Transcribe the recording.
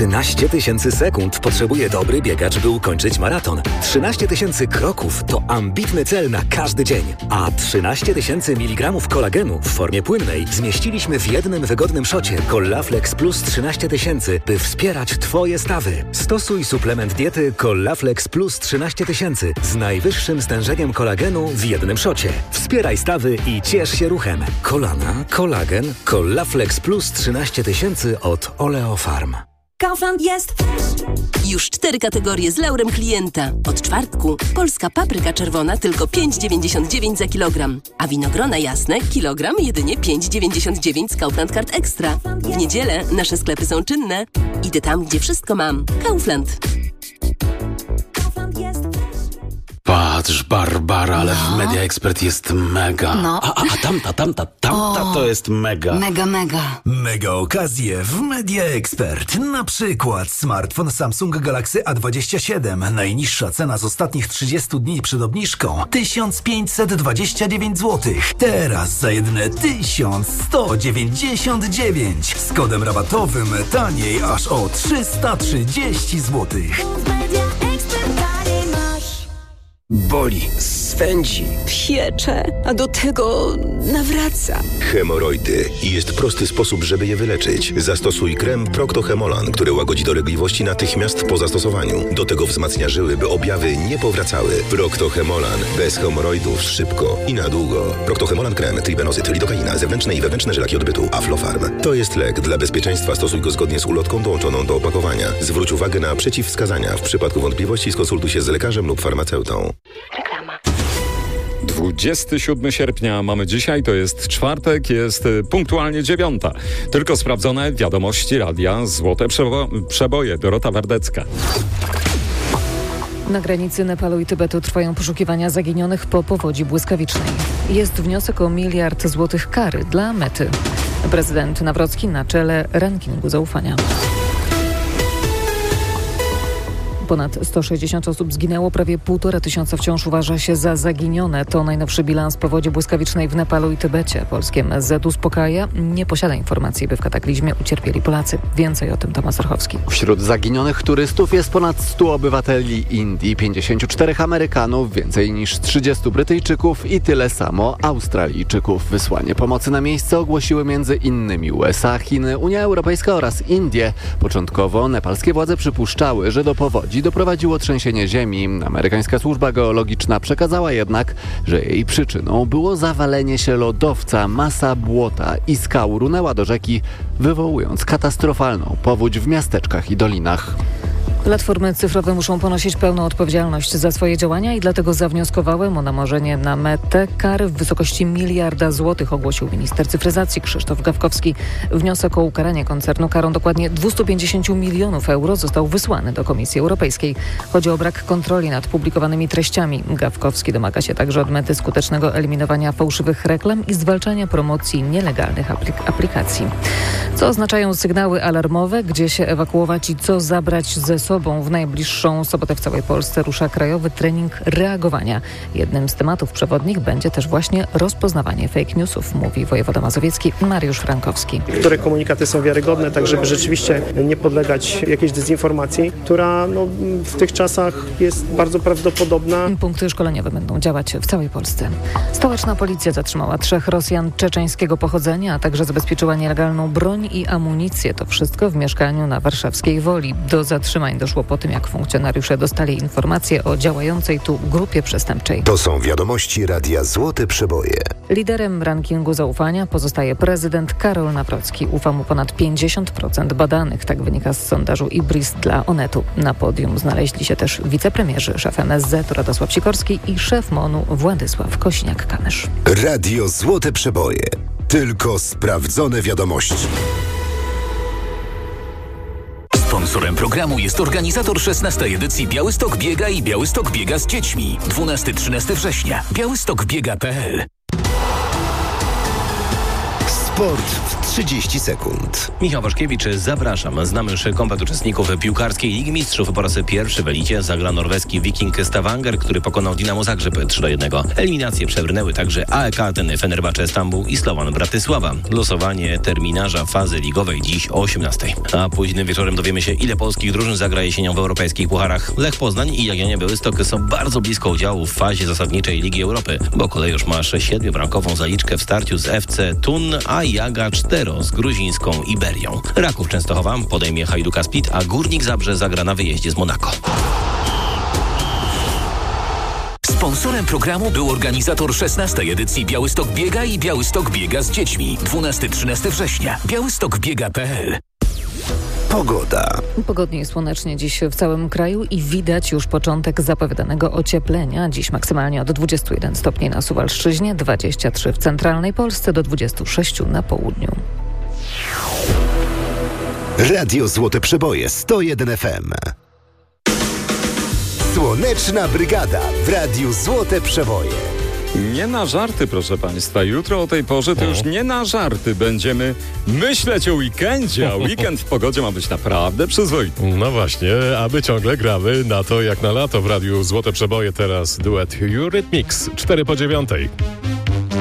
13 000 sekund potrzebuje dobry biegacz, by ukończyć maraton. 13 000 kroków to ambitny cel na każdy dzień. A 13 000 mg kolagenu w formie płynnej zmieściliśmy w jednym wygodnym szocie Collaflex Plus 13 000, by wspierać Twoje stawy. Stosuj suplement diety Collaflex Plus 13 000 z najwyższym stężeniem kolagenu w jednym szocie. Wspieraj stawy i ciesz się ruchem. Kolana, kolagen, Collaflex Plus 13 000 od Oleofarm. Kaufland jest już 4 kategorie z laurem klienta. Od czwartku polska papryka czerwona tylko 5,99 za kilogram, a winogrona jasne kilogram jedynie 5,99 z Kaufland Card Extra. W niedzielę nasze sklepy są czynne. Idę tam, gdzie wszystko mam. Kaufland. Patrz, Barbara, ale w Media Expert jest mega. A tamta to jest mega. Mega. Mega okazje w Media Expert. Na przykład smartfon Samsung Galaxy A27. Najniższa cena z ostatnich 30 dni przed obniżką 1529 zł. Teraz za jedyne 1199. Z kodem rabatowym taniej aż o 330 zł. Boli, swędzi, piecze, a do tego nawraca. Hemoroidy. I jest prosty sposób, żeby je wyleczyć. Zastosuj krem Procto-Hemolan, który łagodzi dolegliwości natychmiast po zastosowaniu. Do tego wzmacnia żyły, by objawy nie powracały. Procto-Hemolan. Bez hemoroidów szybko i na długo. Procto-Hemolan krem, tribenozyt, lidokaina, zewnętrzne i wewnętrzne żylaki odbytu, Aflofarm. To jest lek. Dla bezpieczeństwa stosuj go zgodnie z ulotką dołączoną do opakowania. Zwróć uwagę na przeciwwskazania. W przypadku wątpliwości skonsultuj się z lekarzem lub farmaceutą. Reklama. 27 sierpnia mamy dzisiaj, to jest czwartek, jest punktualnie 9. Tylko sprawdzone wiadomości radia Złote Przeboje. Dorota Wardecka. Na granicy Nepalu i Tybetu trwają poszukiwania zaginionych po powodzi błyskawicznej. Jest wniosek o 1 miliard złotych kary dla Mety. Prezydent Nawrocki na czele rankingu zaufania. Ponad 160 osób zginęło, prawie 1500 wciąż uważa się za zaginione. To najnowszy bilans powodzi błyskawicznej w Nepalu i Tybecie. Polskie MSZ uspokaja, nie posiada informacji, by w kataklizmie ucierpieli Polacy. Więcej o tym Tomasz Orchowski. Wśród zaginionych turystów jest ponad 100 obywateli Indii, 54 Amerykanów, więcej niż 30 Brytyjczyków i tyle samo Australijczyków. Wysłanie pomocy na miejsce ogłosiły m.in. USA, Chiny, Unia Europejska oraz Indie. Początkowo nepalskie władze przypuszczały, że do powodzi doprowadziło trzęsienie ziemi. Amerykańska służba geologiczna przekazała jednak, że jej przyczyną było zawalenie się lodowca. Masa błota i skał runęła do rzeki, wywołując katastrofalną powódź w miasteczkach i dolinach. Platformy cyfrowe muszą ponosić pełną odpowiedzialność za swoje działania i dlatego zawnioskowałem o nałożenie na Metę kary w wysokości 1 miliarda złotych, ogłosił minister cyfryzacji Krzysztof Gawkowski. Wniosek o ukaranie koncernu karą dokładnie 250 milionów euro został wysłany do Komisji Europejskiej. Chodzi o brak kontroli nad publikowanymi treściami. Gawkowski domaga się także od Mety skutecznego eliminowania fałszywych reklam i zwalczania promocji nielegalnych aplikacji. Co oznaczają sygnały alarmowe, gdzie się ewakuować i co zabrać ze sobą? W najbliższą sobotę w całej Polsce rusza krajowy trening reagowania. Jednym z tematów przewodnich będzie też właśnie rozpoznawanie fake newsów, mówi wojewoda mazowiecki Mariusz Frankowski. Które komunikaty są wiarygodne, tak żeby rzeczywiście nie podlegać jakiejś dezinformacji, która w tych czasach jest bardzo prawdopodobna. Punkty szkoleniowe będą działać w całej Polsce. Stołeczna policja zatrzymała 3 Rosjan czeczeńskiego pochodzenia, a także zabezpieczyła nielegalną broń i amunicję. To wszystko w mieszkaniu na warszawskiej Woli. Do zatrzymań doszło po tym, jak funkcjonariusze dostali informacje o działającej tu grupie przestępczej. To są wiadomości radia Złote Przeboje. Liderem rankingu zaufania pozostaje prezydent Karol Nawrocki. Ufa mu ponad 50% badanych. Tak wynika z sondażu Ibris dla Onetu. Na podium znaleźli się też wicepremierzy, szef MSZ Radosław Sikorski i szef MON-u Władysław Kosiniak-Kamysz. Radio Złote Przeboje. Tylko sprawdzone wiadomości. Sponsorem programu jest organizator 16. edycji Białystok Biega i Białystok Biega z dziećmi. 12-13 września. białystokbiega.pl Sport w 30 sekund. Michał Waszkiewicz, zapraszam. Znamy już komplet uczestników piłkarskiej Ligi Mistrzów. Po raz pierwszy w elicie zagra norweski Viking Stavanger, który pokonał Dinamo Zagrzeb 3-1. Eliminacje przebrnęły także AEK Ateny, Fenerbahce Stambuł i Slovan Bratysława. Losowanie terminarza fazy ligowej dziś o 18:00. A późnym wieczorem dowiemy się, ile polskich drużyn zagra jesienią w europejskich pucharach. Lech Poznań i Jagiellonia Białystok są bardzo blisko udziału w fazie zasadniczej Ligi Europy, bo Kolejusz ma 7-bramkową zaliczkę w starciu z FC Thun, a Jaga 4 z gruzińską Iberią. Raków Częstochowa podejmie Hajduka Split, a Górnik Zabrze zagra na wyjeździe z Monako. Sponsorem programu był organizator 16. edycji Białystok Biega i Białystok Biega z dziećmi. 12-13 września. białystokbiega.pl. Pogoda. Pogodnie i słonecznie dziś w całym kraju i widać już początek zapowiadanego ocieplenia. Dziś maksymalnie od 21 stopni na Suwalszczyźnie, 23 w centralnej Polsce, do 26 na południu. Radio Złote Przeboje 101 FM. Słoneczna Brygada w Radiu Złote Przeboje. Nie na żarty, proszę Państwa. Jutro o tej porze to już nie na żarty. Będziemy myśleć o weekendzie, a weekend w pogodzie ma być naprawdę przyzwoity. No właśnie, a my ciągle gramy na to jak na lato w Radiu Złote Przeboje. Teraz duet Eurythmics, 8:04.